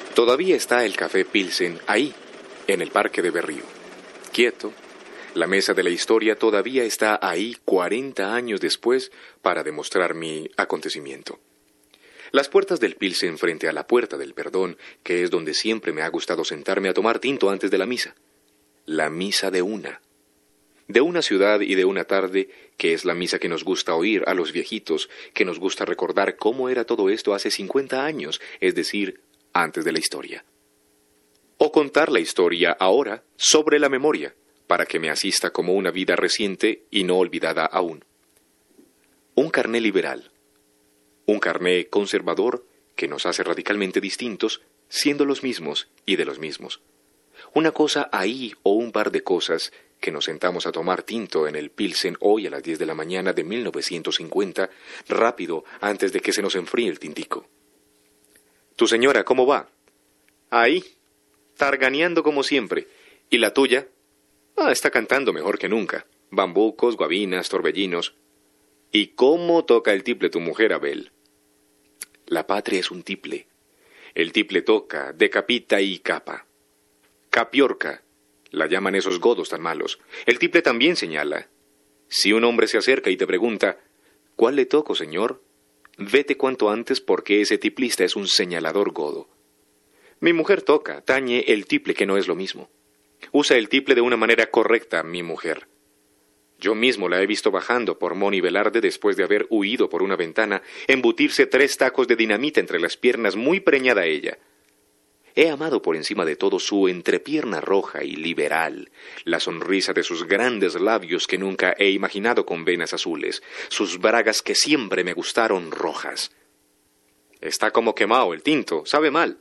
Todavía está el Café Pilsen ahí, en el Parque de Berrío. Quieto, la mesa de la historia todavía está ahí 40 años después para demostrar mi acontecimiento. Las puertas del Pilsen frente a la Puerta del Perdón, que es donde siempre me ha gustado sentarme a tomar tinto antes de la misa. La misa de una ciudad y de una tarde, que es la misa que nos gusta oír a los viejitos, que nos gusta recordar cómo era todo esto hace 50 años, es decir, antes de la historia. O contar la historia ahora sobre la memoria, para que me asista como una vida reciente y no olvidada aún. Un carné liberal, un carné conservador que nos hace radicalmente distintos, siendo los mismos y de los mismos. Una cosa ahí o un par de cosas que nos sentamos a tomar tinto en el Pilsen hoy a las 10 de la mañana de 1950, rápido antes de que se nos enfríe el tintico. ¿Tu señora cómo va? Ahí, targaneando como siempre. ¿Y la tuya? Está cantando mejor que nunca. Bambucos, guabinas, torbellinos. ¿Y cómo toca el tiple tu mujer, Abel? La patria es un tiple. El tiple toca, decapita y capa. Capiorca, la llaman esos godos tan malos. El tiple también señala. Si un hombre se acerca y te pregunta, ¿cuál le toco, señor? Vete cuanto antes porque ese tiplista es un señalador godo. Mi mujer toca, tañe el tiple que no es lo mismo. Usa el tiple de una manera correcta, mi mujer. Yo mismo la he visto bajando por Moni Velarde después de haber huido por una ventana, embutirse 3 tacos de dinamita entre las piernas, muy preñada ella. He amado por encima de todo su entrepierna roja y liberal, la sonrisa de sus grandes labios que nunca he imaginado con venas azules, sus bragas que siempre me gustaron rojas. Está como quemado el tinto, sabe mal.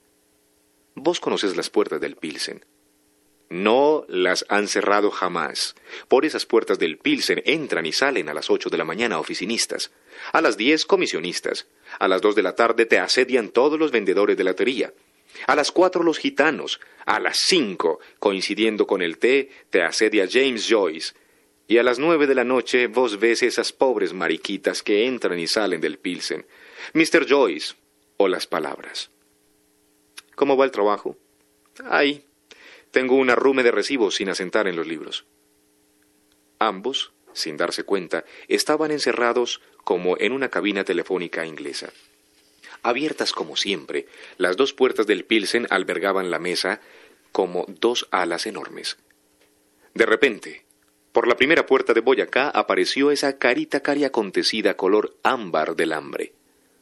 Vos conocés las puertas del Pilsen. No las han cerrado jamás. Por esas puertas del Pilsen entran y salen a las 8 de la mañana oficinistas, a las 10 comisionistas, a las 2 de la tarde te asedian todos los vendedores de lotería. A las 4 los gitanos, a las 5, coincidiendo con el té, te asedia James Joyce, y a las 9 de la noche vos ves esas pobres mariquitas que entran y salen del Pilsen, Mr. Joyce, o las palabras. ¿Cómo va el trabajo? Ahí, tengo un arrume de recibos sin asentar en los libros. Ambos, sin darse cuenta, estaban encerrados como en una cabina telefónica inglesa. Abiertas como siempre, las 2 puertas del Pilsen albergaban la mesa como 2 alas enormes. De repente, por la primera puerta de Boyacá apareció esa carita cariacontecida color ámbar del hambre.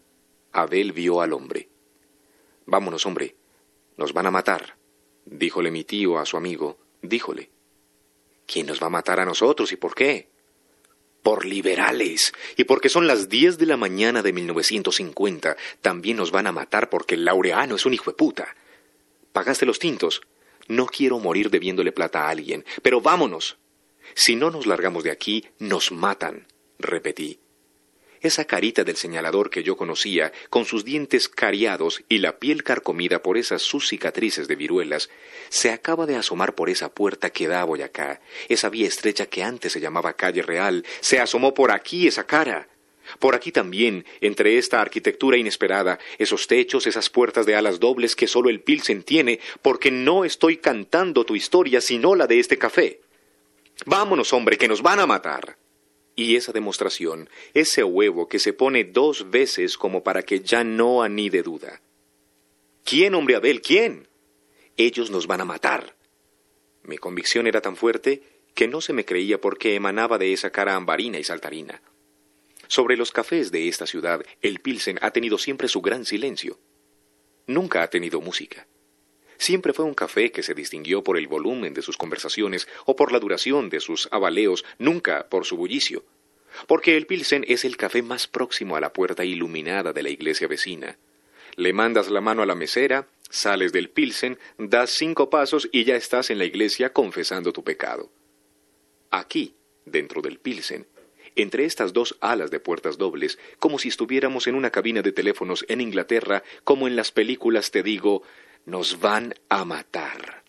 Abel vio al hombre. «Vámonos, hombre, nos van a matar», díjole mi tío a su amigo, díjole. «¿Quién nos va a matar a nosotros y por qué?» «Por liberales, y porque son las 10 de la mañana de 1950, también nos van a matar porque el Laureano es un hijo de puta. ¿Pagaste los tintos? No quiero morir debiéndole plata a alguien, pero vámonos. Si no nos largamos de aquí, nos matan», repetí. Esa carita del señalador que yo conocía, con sus dientes cariados y la piel carcomida por esas sus cicatrices de viruelas, se acaba de asomar por esa puerta que da a Boyacá, esa vía estrecha que antes se llamaba Calle Real, se asomó por aquí esa cara. Por aquí también, entre esta arquitectura inesperada, esos techos, esas puertas de alas dobles que solo el Pilsen tiene, porque no estoy cantando tu historia, sino la de este café. Vámonos, hombre, que nos van a matar. Y esa demostración, ese huevo que se pone 2 veces como para que ya no anide duda. ¿Quién, hombre Abel, quién? Ellos nos van a matar. Mi convicción era tan fuerte que no se me creía porque emanaba de esa cara ambarina y saltarina. Sobre los cafés de esta ciudad, el Pilsen ha tenido siempre su gran silencio. Nunca ha tenido música. Siempre fue un café que se distinguió por el volumen de sus conversaciones o por la duración de sus abaleos, nunca por su bullicio. Porque el Pilsen es el café más próximo a la puerta iluminada de la iglesia vecina. Le mandas la mano a la mesera, sales del Pilsen, das 5 pasos y ya estás en la iglesia confesando tu pecado. Aquí, dentro del Pilsen, entre estas 2 alas de puertas dobles, como si estuviéramos en una cabina de teléfonos en Inglaterra, como en las películas te digo, nos van a matar.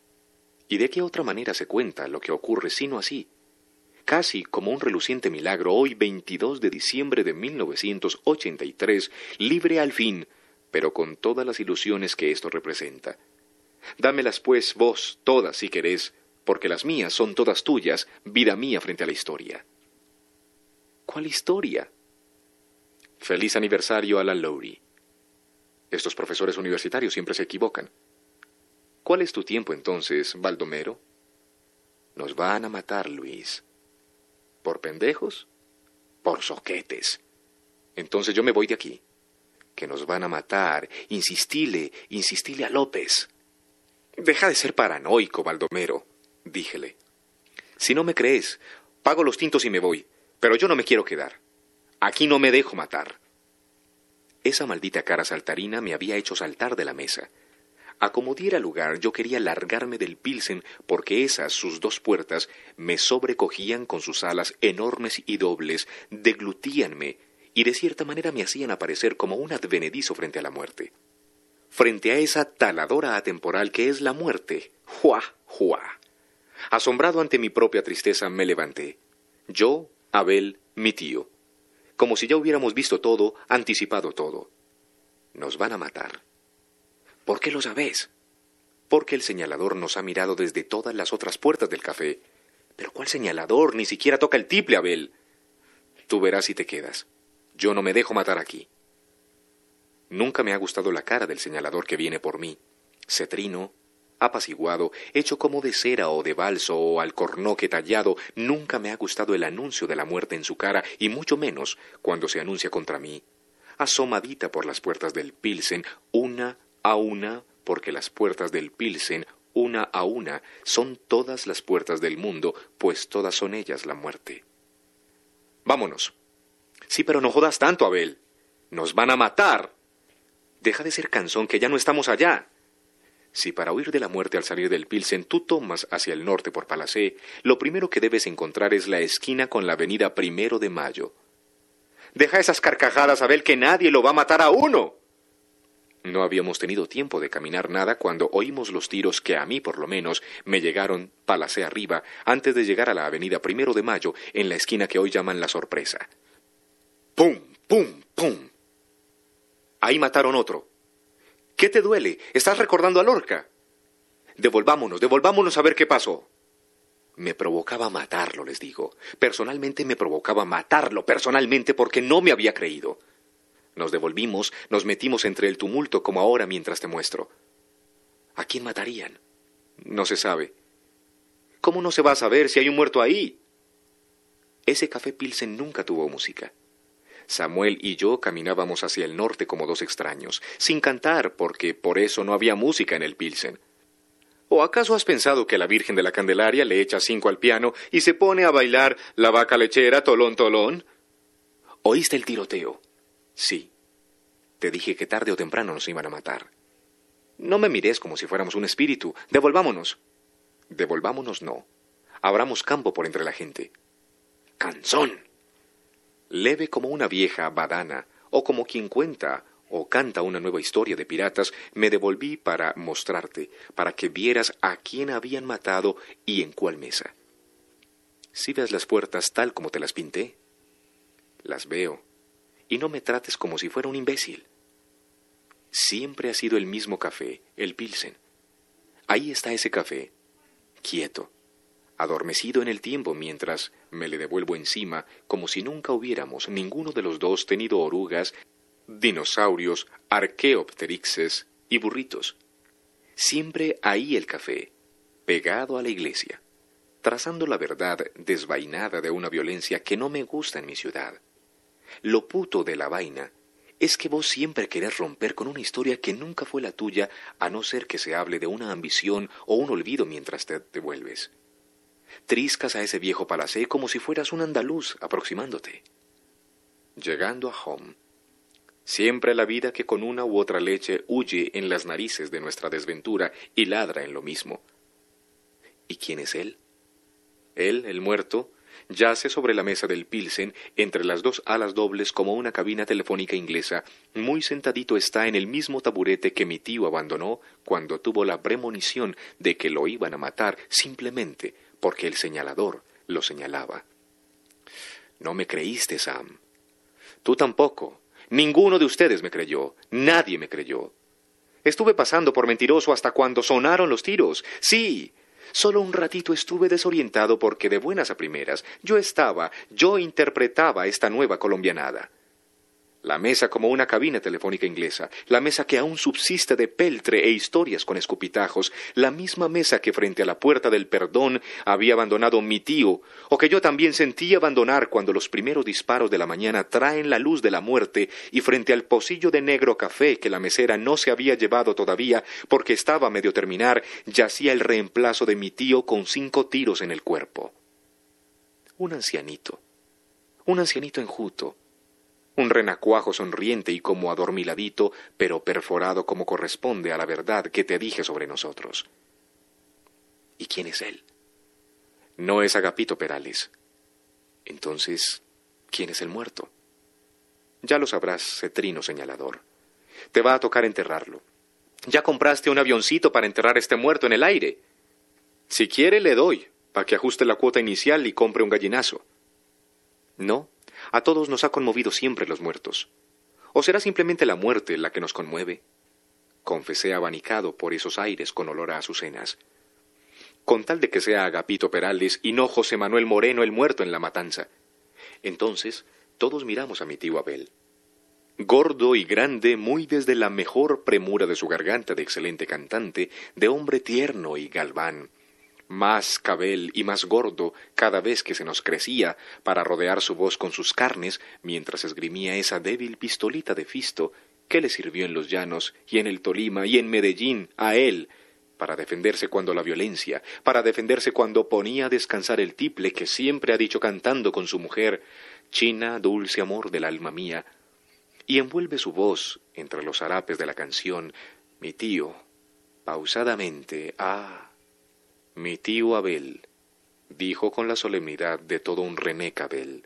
¿Y de qué otra manera se cuenta lo que ocurre sino así? Casi como un reluciente milagro, hoy 22 de diciembre de 1983, libre al fin, pero con todas las ilusiones que esto representa. Dámelas pues vos todas si querés, porque las mías son todas tuyas, vida mía frente a la historia. ¿Cuál historia? Feliz aniversario a la Lowry. Estos profesores universitarios siempre se equivocan. ¿Cuál es tu tiempo entonces, Baldomero? Nos van a matar, Luis. ¿Por pendejos? Por soquetes. Entonces yo me voy de aquí. Que nos van a matar. Insistile a López. Deja de ser paranoico, Baldomero, díjele. Si no me crees, pago los tintos y me voy, pero yo no me quiero quedar. Aquí no me dejo matar. Esa maldita cara saltarina me había hecho saltar de la mesa. A como diera lugar, yo quería largarme del Pilsen porque esas, sus dos puertas, me sobrecogían con sus alas enormes y dobles, deglutíanme y de cierta manera me hacían aparecer como un advenedizo frente a la muerte. Frente a esa taladora atemporal que es la muerte. ¡Juá, juá! Asombrado ante mi propia tristeza, me levanté. Yo, Abel, mi tío. Como si ya hubiéramos visto todo, anticipado todo. Nos van a matar. ¿Por qué lo sabés? Porque el señalador nos ha mirado desde todas las otras puertas del café. ¿Pero cuál señalador? Ni siquiera toca el tiple, Abel. Tú verás si te quedas. Yo no me dejo matar aquí. Nunca me ha gustado la cara del señalador que viene por mí. Cetrino, apaciguado, hecho como de cera o de balso o alcornoque tallado, nunca me ha gustado el anuncio de la muerte en su cara, y mucho menos cuando se anuncia contra mí. Asomadita por las puertas del Pilsen, una a una, porque las puertas del Pilsen, una a una, son todas las puertas del mundo, pues todas son ellas la muerte. Vámonos. Sí, pero no jodas tanto, Abel. Nos van a matar. Deja de ser cansón, que ya no estamos allá. Si para huir de la muerte al salir del Pilsen tú tomas hacia el norte por Palacé, lo primero que debes encontrar es la esquina con la avenida 1 de Mayo. Deja esas carcajadas, Abel, que nadie lo va a matar a uno. No habíamos tenido tiempo de caminar nada cuando oímos los tiros que a mí, por lo menos, me llegaron Palacé arriba, antes de llegar a la avenida 1 de Mayo, en la esquina que hoy llaman La Sorpresa. ¡Pum, pum, pum! Ahí mataron otro. ¿Qué te duele? ¿Estás recordando a Lorca? Devolvámonos a ver qué pasó. Me provocaba matarlo, les digo. Personalmente me provocaba matarlo, personalmente, porque no me había creído. Nos devolvimos, nos metimos entre el tumulto como ahora mientras te muestro. ¿A quién matarían? No se sabe. ¿Cómo no se va a saber si hay un muerto ahí? Ese café Pilsen nunca tuvo música. Samuel y yo caminábamos hacia el norte como dos extraños, sin cantar, porque por eso no había música en el Pilsen. ¿O acaso has pensado que la Virgen de la Candelaria le echa 5 al piano y se pone a bailar la vaca lechera, tolón, tolón? ¿Oíste el tiroteo? Sí. Te dije que tarde o temprano nos iban a matar. No me mires como si fuéramos un espíritu. Devolvámonos. Devolvámonos no. Abramos campo por entre la gente. ¡Canzón! Leve como una vieja badana, o como quien cuenta o canta una nueva historia de piratas, me devolví para mostrarte, para que vieras a quién habían matado y en cuál mesa. ¿Sí ves las puertas tal como te las pinté? Las veo, y no me trates como si fuera un imbécil. Siempre ha sido el mismo café, el Pilsen. Ahí está ese café, quieto, adormecido en el tiempo mientras me le devuelvo encima, como si nunca hubiéramos ninguno de los dos tenido orugas, dinosaurios, arqueopterixes y burritos. Siempre ahí el café, pegado a la iglesia, trazando la verdad desvainada de una violencia que no me gusta en mi ciudad. Lo puto de la vaina es que vos siempre querés romper con una historia que nunca fue la tuya, a no ser que se hable de una ambición o un olvido mientras te devuelves. Triscas a ese viejo palacé como si fueras un andaluz aproximándote. Llegando a home, siempre la vida que con una u otra leche huye en las narices de nuestra desventura y ladra en lo mismo. ¿Y quién es él? Él, el muerto, yace sobre la mesa del Pilsen, entre las dos alas dobles como una cabina telefónica inglesa, muy sentadito está en el mismo taburete que mi tío abandonó cuando tuvo la premonición de que lo iban a matar simplemente porque el señalador lo señalaba. No me creíste, Sam. Tú tampoco. Ninguno de ustedes me creyó. Nadie me creyó. Estuve pasando por mentiroso hasta cuando sonaron los tiros. Sí, solo un ratito estuve desorientado porque de buenas a primeras yo interpretaba esta nueva colombianada. La mesa como una cabina telefónica inglesa, la mesa que aún subsiste de peltre e historias con escupitajos, la misma mesa que frente a la puerta del perdón había abandonado mi tío, o que yo también sentí abandonar cuando los primeros disparos de la mañana traen la luz de la muerte y frente al pocillo de negro café que la mesera no se había llevado todavía porque estaba a medio terminar, yacía el reemplazo de mi tío con 5 tiros en el cuerpo. Un ancianito enjuto, un renacuajo sonriente y como adormiladito, pero perforado como corresponde a la verdad que te dije sobre nosotros. ¿Y quién es él? No es Agapito Perales. Entonces, ¿quién es el muerto? Ya lo sabrás, cetrino señalador. Te va a tocar enterrarlo. Ya compraste un avioncito para enterrar a este muerto en el aire. Si quiere, le doy, para que ajuste la cuota inicial y compre un gallinazo. No. A todos nos ha conmovido siempre los muertos. ¿O será simplemente la muerte la que nos conmueve? Confesé abanicado por esos aires con olor a azucenas. Con tal de que sea Agapito Perales y no José Manuel Moreno el muerto en la matanza. Entonces, todos miramos a mi tío Abel. Gordo y grande, muy desde la mejor premura de su garganta de excelente cantante, de hombre tierno y galván. Más cabel y más gordo cada vez que se nos crecía para rodear su voz con sus carnes mientras esgrimía esa débil pistolita de Fisto que le sirvió en los llanos y en el Tolima y en Medellín a él para defenderse cuando la violencia, para defenderse cuando ponía a descansar el tiple que siempre ha dicho cantando con su mujer, China, dulce amor del alma mía, y envuelve su voz entre los harapes de la canción, mi tío, pausadamente, mi tío Abel, dijo con la solemnidad de todo un René Cabel.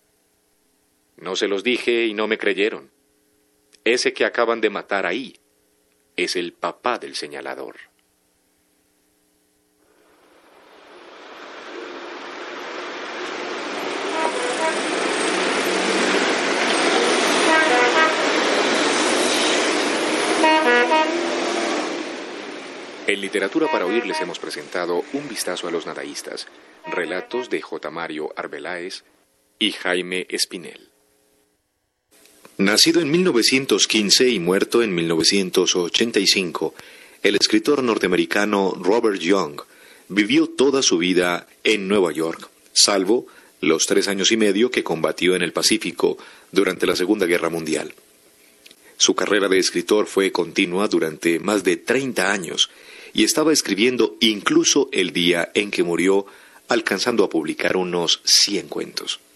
No se los dije y no me creyeron. Ese que acaban de matar ahí es el papá del señalador. En Literatura para Oír les hemos presentado Un vistazo a los nadaístas, relatos de J. Mario Arbeláez y Jaime Espinel. Nacido en 1915 y muerto en 1985, el escritor norteamericano Robert Young vivió toda su vida en Nueva York, salvo los 3 años y medio que combatió en el Pacífico durante la Segunda Guerra Mundial. Su carrera de escritor fue continua durante más de 30 años y estaba escribiendo incluso el día en que murió, alcanzando a publicar unos 100 cuentos.